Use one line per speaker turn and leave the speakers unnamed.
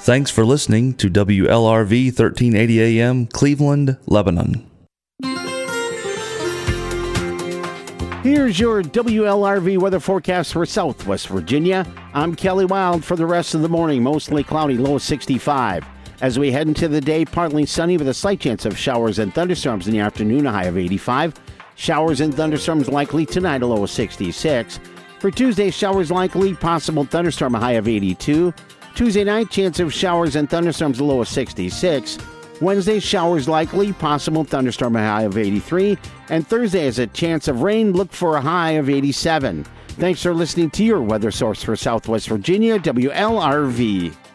Thanks for listening to WLRV 1380 AM, Cleveland, Lebanon.
Here's your WLRV weather forecast for Southwest Virginia. I'm Kelly Wild for the rest of the morning. Mostly cloudy, low of 65. As we head into the day, partly sunny with a slight chance of showers and thunderstorms in the afternoon, a high of 85. Showers and thunderstorms likely tonight, a low of 66. For Tuesday, showers likely, possible thunderstorm, a high of 82. Tuesday night, chance of showers and thunderstorms, a low of 66. Wednesday, showers likely, possible thunderstorm, a high of 83. And Thursday has a chance of rain, look for a high of 87. Thanks for listening to your weather source for Southwest Virginia, WLRV.